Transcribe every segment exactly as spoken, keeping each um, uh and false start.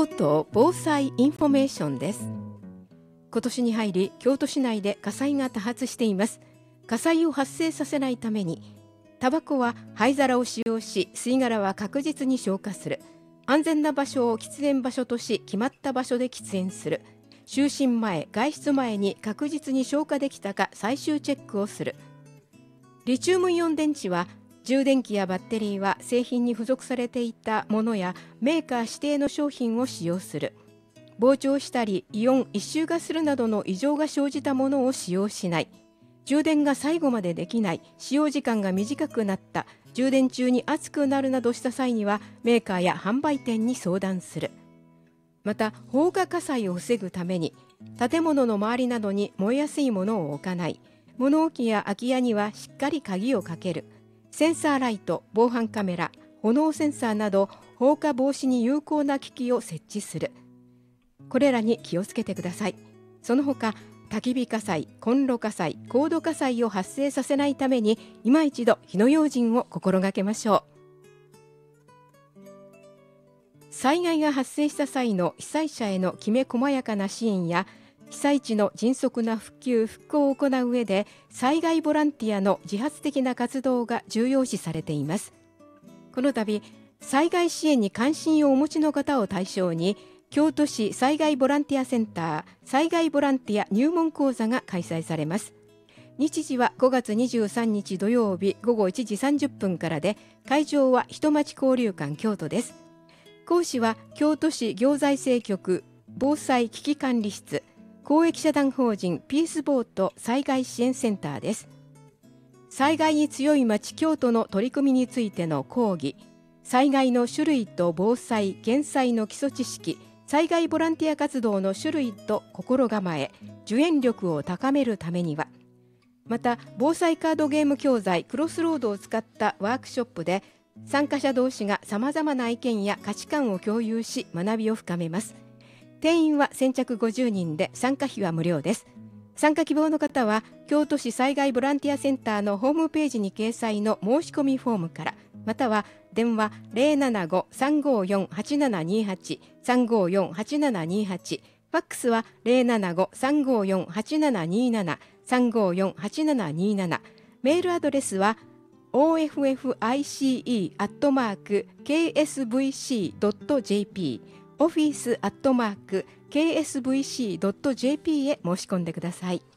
京都防災インフォメーションです。今年に入り京都市内で火災が多発しています。火災を発生させないために、タバコは灰皿を使用し、吸い殻は確実に消火する、安全な場所を喫煙場所とし、決まった場所で喫煙する、就寝前外出前に確実に消火できたか最終チェックをする。リチウムイオン電池は、充電器やバッテリーは製品に付属されていたものやメーカー指定の商品を使用する。膨張したりイオン一臭がするなどの異常が生じたものを使用しない。充電が最後までできない、使用時間が短くなった、充電中に熱くなるなどした際にはメーカーや販売店に相談する。また放火火災を防ぐために、建物の周りなどに燃えやすいものを置かない。物置や空き家にはしっかり鍵をかける。センサーライト、防犯カメラ、炎センサーなど放火防止に有効な機器を設置する。これらに気をつけてください。その他、焚き火火災、コンロ火災、コード火災を発生させないために、今一度火の用心を心がけましょう。災害が発生した際の被災者へのきめ細やかな支援や、被災地の迅速な復旧・復興を行う上で、災害ボランティアの自発的な活動が重要視されています。この度、災害支援に関心をお持ちの方を対象に、京都市災害ボランティアセンター災害ボランティア入門講座が開催されます。日時はごがつにじゅうさんにち土曜日ごごいちじさんじゅっぷんからで、会場は人町交流館京都です。講師は京都市行財政局防災危機管理室公益社団法人ピースボート災害支援センターです。災害に強い町京都の取り組みについての講義、災害の種類と防災・減災の基礎知識、災害ボランティア活動の種類と心構え、受援力を高めるためには、また防災カードゲーム教材クロスロードを使ったワークショップで、参加者同士がさまざまな意見や価値観を共有し、学びを深めます。定員は先着ごじゅうにんで、参加費は無料です。参加希望の方は京都市災害ボランティアセンターのホームページに掲載の申し込みフォームから、または電話 ゼロななご さんごよん はちななにはち さんごよん はちななにはち、ファックスは ゼロななご さんごよん はちななになな さんごよん はちななになな、メールアドレスは オーエフエフアイシーイー アットマーク ケーエスブイシー ドット ジェーピー、オフィスアットマーク ケーエスブイシー ドット ジェーピー へ申し込んでください。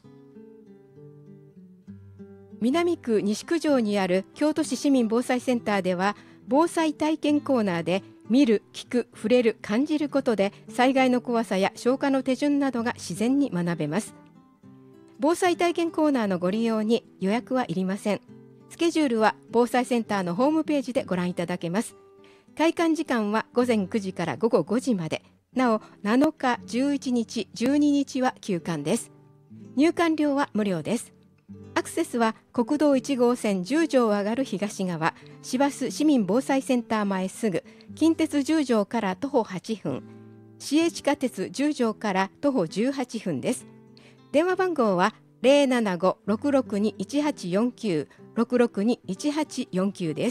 南区西区条にある京都市市民防災センターでは、防災体験コーナーで見る、聞く、触れる、感じることで災害の怖さや消火の手順などが自然に学べます。防災体験コーナーのご利用に予約はいりません。スケジュールは防災センターのホームページでご覧いただけます。開館時間はごぜんくじからごごごじまで。なお、なのか、じゅういちにち、じゅうににちは休館です。入館料は無料です。アクセスは国道いち号線じゅう条を上がる東側、市バス市民防災センター前すぐ、近鉄じゅう条から徒歩はちふん、市営地下鉄じゅう条から徒歩じゅうはっぷんです。電話番号は ゼロななご ろくろくに いちはちよんきゅう ろくろくに いちはちよんきゅうです。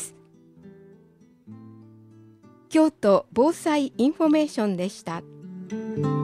京都防災インフォメーションでした。